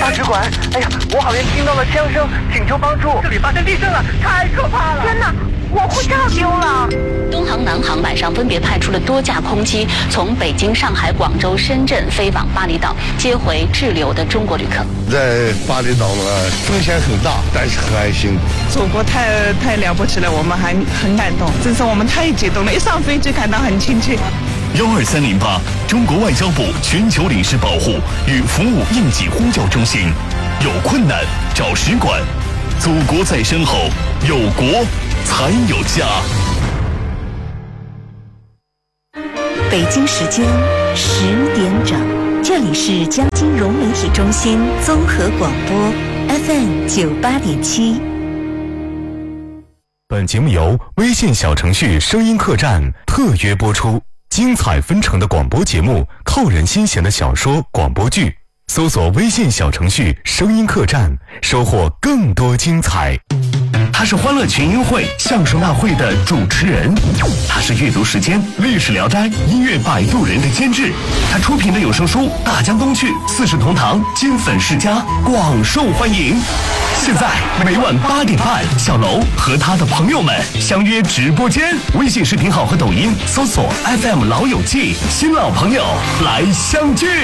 大使馆，哎呀，我好像听到了枪声，请求帮助！这里发生地震了，太可怕了！ 天哪，我护照丢了！ 东航、南航晚上分别派出了多架空机，从北京、上海、广州、深圳飞往巴厘岛，接回滞留的中国旅客。 在巴厘岛风险很大，但是很安心。 祖国太了不起了，我们还很感动，真是我们太激动了，一上飞机感到很亲切。 12308中国外交部全球领事保护与服务应急呼叫中心，有困难找使馆，祖国在身后，有国才有家。 北京时间10点整，这里是江金融媒体中心综合广播 FM 98.7。 本节目由微信小程序声音客栈特约播出。精彩纷呈的广播节目，扣人心弦的小说、广播剧，搜索微信小程序声音客栈，收获更多精彩。 他是欢乐群英会相声大会的主持人，他是阅读时间历史聊斋音乐摆渡人的监制，他出品的有声书《大江东去》四世同堂金粉世家广受欢迎。现在每晚8点半，小楼和他的朋友们相约直播间，微信视频号和抖音搜索 FM 老友记，新老朋友来相聚。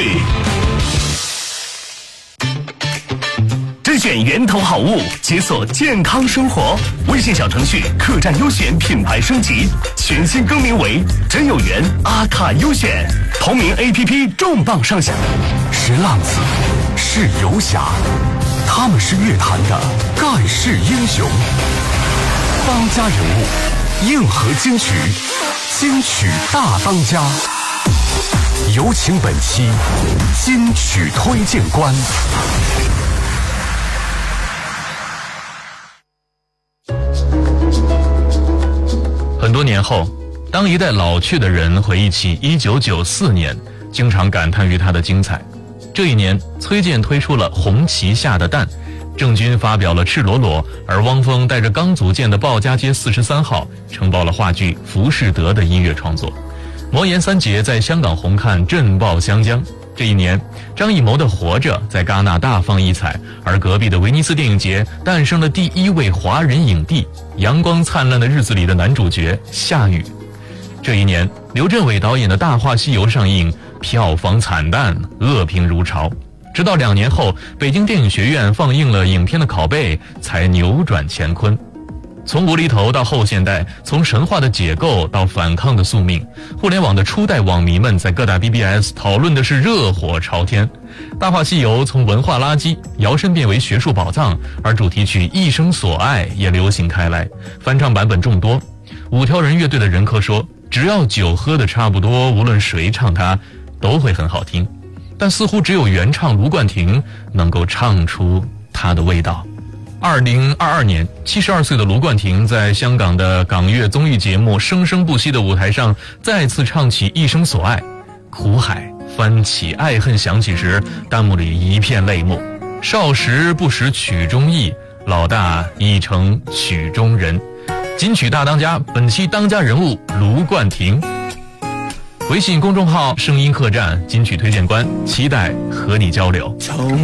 甄选源头好物，解锁健康生活。微信小程序客栈优选品牌升级，全新更名为真有缘阿卡优选，同名 APP 重磅上线。 是浪子，是游侠，他们是乐坛的盖世英雄，当家人物，硬核金曲，金曲大当家。有请本期金曲推荐官。 很多年后，当一代老去的人回忆起1994年，经常感叹于它的精彩。这一年，崔健推出了《红旗下的蛋》，郑钧发表了《赤裸裸》，而汪峰带着刚组建的鲍家街43号承包了话剧《浮士德》的音乐创作。魔岩三杰在香港红磡震爆湘江。这一年，张艺谋的《活着》在戛纳大放异彩，而隔壁的威尼斯电影节诞生了第一位华人影帝，阳光灿烂的日子里的男主角夏雨。这一年，刘镇伟导演的《大话西游》上映，票房惨淡，恶评如潮。直到2年后，北京电影学院放映了影片的拷贝，才扭转乾坤。从无厘头到后现代，从神话的解构到反抗的宿命，互联网的初代网迷们在各大 BBS 讨论的是热火朝天。大话西游从文化垃圾摇身变为学术宝藏，而主题曲一生所爱也流行开来，翻唱版本众多。五条人乐队的任科说，只要酒喝得差不多，无论谁唱它都会很好听，但似乎只有原唱卢冠廷能够唱出它的味道。2022年，72岁的卢冠廷在香港的港乐综艺节目《生生不息》的舞台上再次唱起《一生所爱》，苦海翻起，爱恨响起时，弹幕里一片泪目。少时不识曲中意，老大已成曲中人。金曲大当家，本期当家人物卢冠廷。微信公众号声音客栈金曲推荐官，期待和你交流。